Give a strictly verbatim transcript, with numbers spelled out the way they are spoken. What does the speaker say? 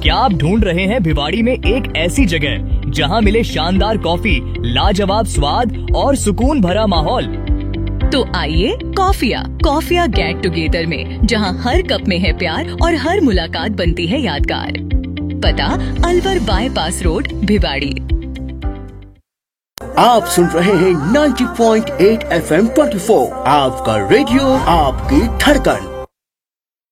क्या आप ढूंढ रहे हैं भिवाड़ी में एक ऐसी जगह जहां मिले शानदार कॉफी, लाजवाब स्वाद और सुकून भरा माहौल? तो आइए कॉफिया कॉफिया गेट टुगेदर में, जहां हर कप में है प्यार और हर मुलाकात बनती है यादगार। पता अलवर बाईपास रोड, भिवाड़ी। आप सुन रहे हैं नब्बे पॉइंट आठ एफ एम चौबीस, आपका रेडियो, आपकी धड़कन।